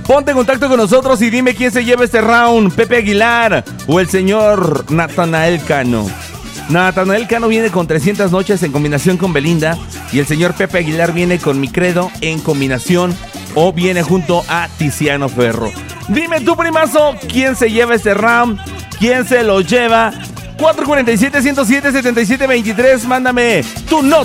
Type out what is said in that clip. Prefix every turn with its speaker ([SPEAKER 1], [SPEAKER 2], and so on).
[SPEAKER 1] Ponte en contacto con nosotros y dime quién se lleva este round, Pepe Aguilar o el señor Natanael Cano. Natanael Cano viene con 300 noches en combinación con Belinda y el señor Pepe Aguilar viene con Mi Credo en combinación o viene junto a Tiziano Ferro. Dime tú, primazo, quién se lleva este round, quién se lo lleva. 447-107-7723, mándame tu nota